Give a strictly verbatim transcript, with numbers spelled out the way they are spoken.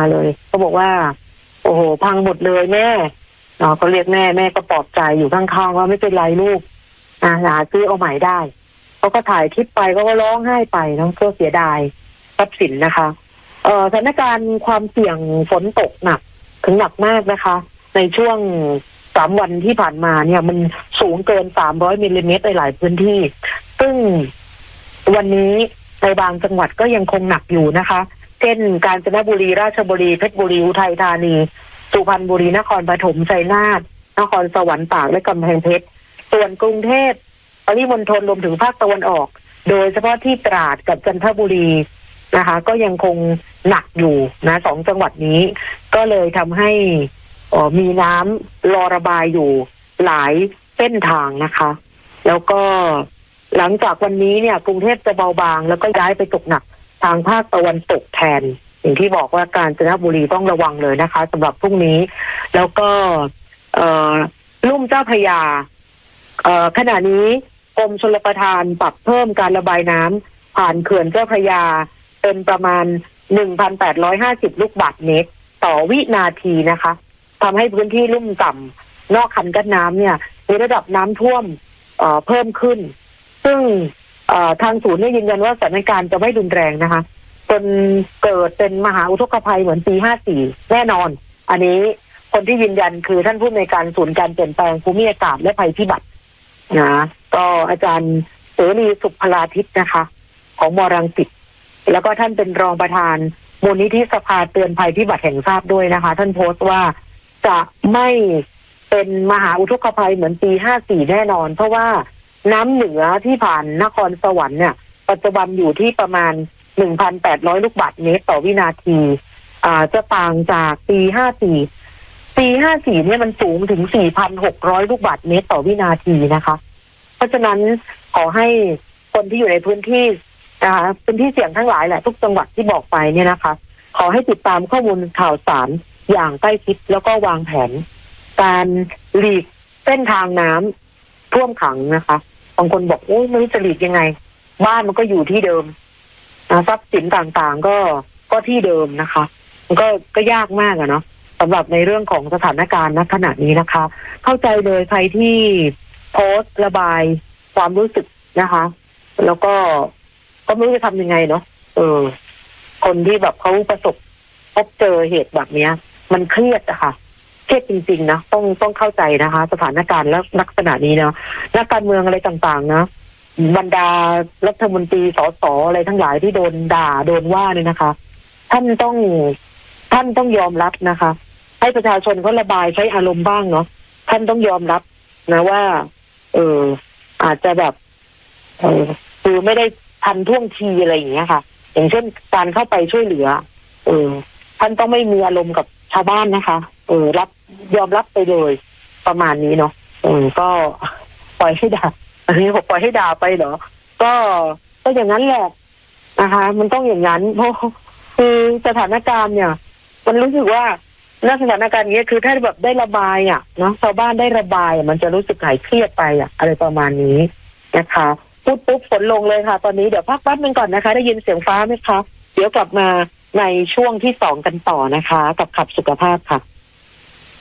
เลยเขาบอกว่าโอ้โหพังหมดเลยแม่เนาะเขาเรียกแม่แม่ก็ปลอบใจอยู่ข้างๆว่าไม่เป็นไรลูกนะหาซื้อเอาใหม่ได้เขาก็ถ่ายคลิปไปก็ร้องไห้ไปน้องก็เสียดายทรัพย์สินนะคะเอ่อสถานการณ์ความเสี่ยงฝนตกหนักถึงหนักมากนะคะในช่วงสามวันที่ผ่านมาเนี่ยมันสูงเกินสามร้อยมิลลิเมตรในหลายพื้นที่ซึ่งวันนี้ในบางจังหวัดก็ยังคงหนักอยู่นะคะเช่นกาญจนบุรีราชบุรีเพชรบุรีอุทัยธานีสุพรรณบุรีนครปฐมชัยนาทนครสวรรค์ตากและกำแพงเพชรส่วนกรุงเทพปริมณฑลรวมถึงภาคตะวันออกโดยเฉพาะที่ตราดกับจันทบุรีนะคะก็ยังคงหนักอยู่นะสองจังหวัดนี้ก็เลยทำให้มีน้ำรอระบายอยู่หลายเส้นทางนะคะแล้วก็หลังจากวันนี้เนี่ยกรุงเทพจะเบาบางแล้วก็ย้ายไปตกหนักทางภาคตะวันตกแทนอย่างที่บอกว่ากาญจนบุรีต้องระวังเลยนะคะสำหรับพรุ่งนี้แล้วก็เอ่อลุ่มเจ้าพระยาเอ่อขณะนี้กรมชลประทานปรับเพิ่มการระบายน้ำผ่านเขื่อนเจ้าพระยาเป็นประมาณ หนึ่งพันแปดร้อยห้าสิบ ลูกบาศก์เมตรต่อวินาทีนะคะทำให้พื้นที่ลุ่มต่ำนอกคันกั้นน้ำเนี่ยมีระดับน้ำท่วมเอ่อเพิ่มขึ้นซึ่งทางศูนย์เนี่ยยืนยันว่าสถานการณ์จะไม่รุนแรงนะคะจนเกิดเป็นมหาอุทกภัยเหมือนปีห้าสี่แน่นอนอันนี้คนที่ยืนยันคือท่านผู้อำนวยการศูนย์การเปลี่ยนแปลงภูมิอากาศและภัยพิบัตินะก็อาจารย์เสรีสุขพลาทิตนะคะของมรังสิตแล้วก็ท่านเป็นรองประธานมูลนิธิสภาเตือนภัยพิบัติแห่งชาติด้วยนะคะท่านโพสต์ว่าจะไม่เป็นมหาอุทกภัยเหมือนปีห้าสี่แน่นอนเพราะว่าน้ำเหนือที่ผ่านนครสวรรค์เนี่ยปัจจุบันอยู่ที่ประมาณ หนึ่งพันแปดร้อย ลูกบาศก์เมตรต่อวินาทีอ่าจะต่างจากปีห้าสี่ปีห้าสี่เนี่ยมันสูงถึง สี่พันหกร้อย ลูกบาศก์เมตรต่อวินาทีนะคะเพราะฉะนั้นขอให้คนที่อยู่ในพื้นที่นะคะพื้นที่เสี่ยงทั้งหลายแหละทุกจังหวัดที่บอกไปเนี่ยนะคะขอให้ติดตามข้อมูลข่าวสารอย่างใกล้ชิดแล้วก็วางแผนการหลีกเส้นทางน้ำท่วมขังนะคะบางคนบอกโอ้ยไม่รู้จะหลีกยังไงบ้านมันก็อยู่ที่เดิมทรัพย์สินต่างๆก็ก็ที่เดิมนะคะมันก็ก็ยากมากอะเนาะสำหรับในเรื่องของสถานการณ์ณขณะนี้นะคะเข้าใจเลยใครที่โพสต์ระบายความรู้สึกนะคะแล้วก็ก็ไม่รู้จะทำยังไงเนาะเออคนที่แบบเขาประสบพบเจอเหตุแบบเนี้ยมันเครียดอะค่ะเครียดจริงๆนะต้องต้องเข้าใจนะคะสถานการณ์และลักษณะนี้เนาะนักการเมืองอะไรต่างๆนะบรรดารัฐมนตรีสสอะไรทั้งหลายที่โดนด่าโดนว่าเนี่ยนะคะท่านต้องท่านต้องยอมรับนะคะให้ประชาชนเขาระบายใช้อารมณ์บ้างเนาะท่านต้องยอมรับนะว่าเอออาจจะแบบเออคือไม่ได้ทันท่วงทีอะไรอย่างเงี้ยค่ะอย่างเช่นการเข้าไปช่วยเหลือเออท่านต้องไม่มีอารมณ์กับชาวบ้านนะคะเออรับยอมรับไปเลยประมาณนี้เนาะเออก็ปล่อยให้ด่าอันนี้ผมปล่อยให้ด่าไปเหรอก็ก็อย่างนั้นแหละนะคะมันต้องอย่างนั้นเพราะคือสถานการณ์เนี่ยมันรู้สึกว่าณสถานการณ์นี้คือถ้าแบบได้ระบายอ่ะเนาะชาวบ้านได้ระบายมันจะรู้สึกหายเครียดไปอ่ะอะไรประมาณนี้นะคะปุ๊บปุ๊บฝนลงเลยค่ะตอนนี้เดี๋ยวพักแป๊บนึงก่อนนะคะได้ยินเสียงฟ้าไหมคะเดี๋ยวกลับมาในช่วงที่สองกันต่อนะคะกับขับสุขภาพค่ะ